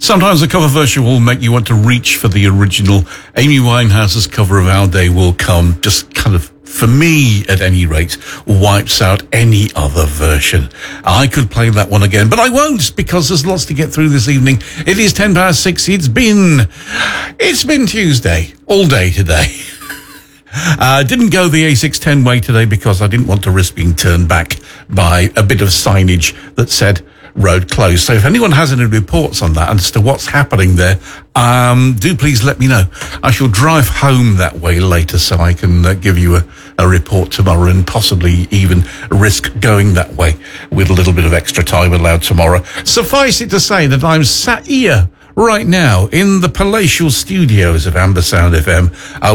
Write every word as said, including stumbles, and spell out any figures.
Sometimes a cover version will make you want to reach for the original. Amy Winehouse's cover of Our Day Will Come just kind of, for me at any rate, wipes out any other version. I could play that one again, but I won't, because there's lots to get through this evening. It is ten past six. It's been, it's been Tuesday, all day today. I uh, didn't go the A six ten way today because I didn't want to risk being turned back by a bit of signage that said road closed. So if anyone has any reports on that as to what's happening there, um, do please let me know. I shall drive home that way later so I can uh, give you a, a report tomorrow and possibly even risk going that way with a little bit of extra time allowed tomorrow. Suffice it to say that I'm sat here right now in the palatial studios of Ambersound F M.